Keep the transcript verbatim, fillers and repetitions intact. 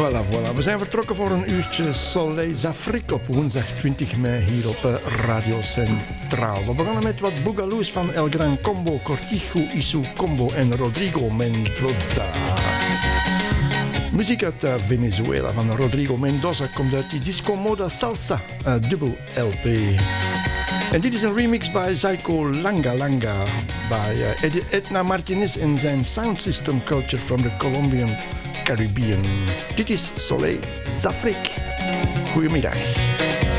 Voilà, voilà. We zijn vertrokken voor een uurtje Soleil Zafrik op woensdag twintig mei hier op Radio Centraal. We begonnen met wat Boogaloos van El Gran Combo, Cortijo Isu Combo en Rodrigo Mendoza. Muziek uit Venezuela van Rodrigo Mendoza komt uit die Disco Moda Salsa uh, dubbel L P. En dit is een remix bij Zyko Langa Langa bij uh, Edna Martinez en zijn Sound System Culture from the Colombian Caribbean. Dit is Soleil Zafrik. Goedemiddag.